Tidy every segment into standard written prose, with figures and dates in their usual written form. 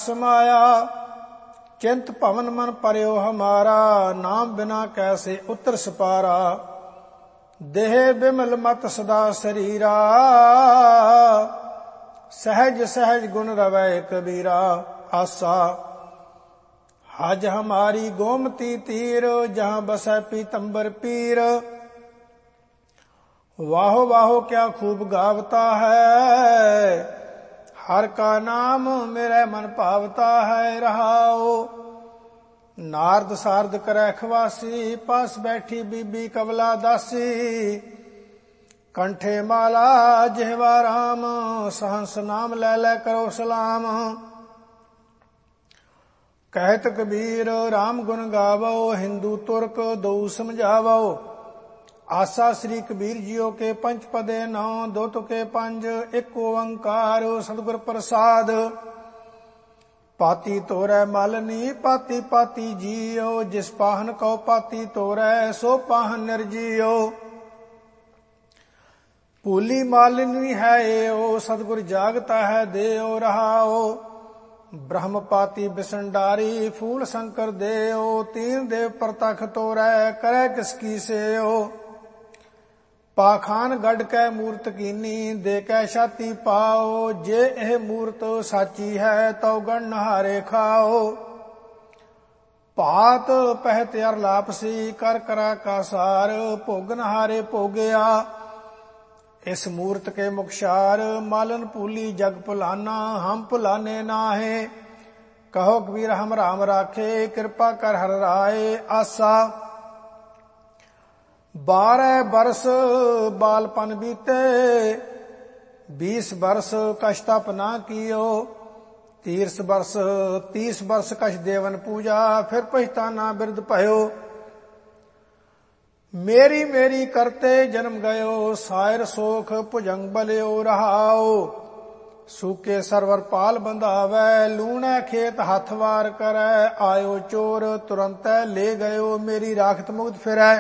समाया। चिंत भवन मन पर्यो हमारा, नाम बिना कैसे उतर सपारा। देह बिमल मत सदा शरीरा, सहज सहज गुण रवै कबीरा। आसा हज हमारी गोमती तीर, जहाँ बसै पीतम्बर पीर। वाहो वाहो क्या खूब गावता है, हर का नाम मेरे मन भावता है। रहाओ नारद सारद करै खवासी, पास बैठी बीबी कबला दासी। कंठे माला जिहवा राम, सहंस नाम लै लै करो सलाम। कहत कबीर राम गुण गावो, हिंदू तुर्क दो समझावो। आसा श्री कबीर जियो के पंच पदे नौ, दो तुके पंज एक ओंकार सतगुर प्रसाद। पाती तोरै मालनी पाती पाती जियो, जिस पाहन को पाती तोरै सो पाहन निर्जियो। भूली मालिनी है ओ, सतगुर जागता है देओ। रहाओ ब्रह्म पाती बिसंडारी, फूल शंकर देओ। तीन देव प्रतख तोरै करे किसकी सेओ। पाखान गढ़ कै मूरत कीनी, दे कै छाती पाओ। जे एह मूरत साची है, तो गण नहारे खाओ। पात पहत अर लापसी, कर करा का सार। भोग नहारे भोगया, इस मूरत के मुखशार। मालन भूली जग भुलाना, हम भुलाने नाहे। कहो कबीर हम राम राखे, कृपा कर हर राय। आसा 12 बरस बालपन बीते, 20 बरस कछ तप ना कियो। 30 बरस कछ देवन पूजा, फिर पछताना बिरद भयो। मेरी मेरी करते जन्म गयो, सायर सोख भुजंग बलियो। रहाओ सूके सरवर पाल बंधावै, लूणै खेत हथ वार करै। आयो चोर तुरंत ले गयो, मेरी राखत मुक्त फिरै।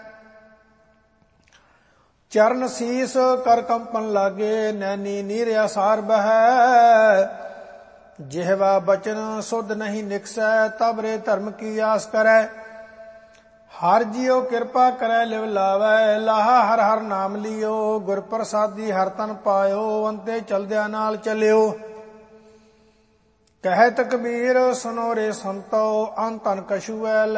चरण शीस कर कंपन लागे, नैनी नीर आसार बहै। जिहवा बचन सुध नहीं निकसै, तब रे धर्म की आस करै। हर जियो कृपा करै लिव लावै, लाहा हर हर नाम लियो। गुर प्रसादी हर तन पायो, अंते चलद्या नाल चलियो। कहत कबीर सुनो रे संतो, अन तन कछुए